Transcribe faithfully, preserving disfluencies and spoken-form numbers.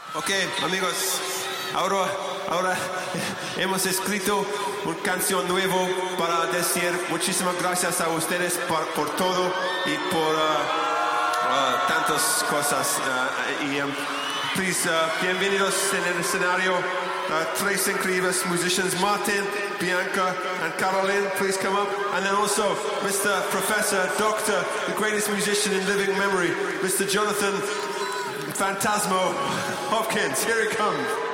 Ok, amigos, ahora, ahora hemos escrito una canción nueva para decir muchísimas gracias a ustedes por, por todo y por uh, uh, tantas cosas. Uh, y um, please, uh, bienvenidos en el escenario. Uh, tres increíbles musicians, Martin, Bianca, and Caroline. Please come up. And then also Mister Professor, Doctor, the greatest musician in living memory, Mister Jonathan Phantasmo Hopkins. Here he comes.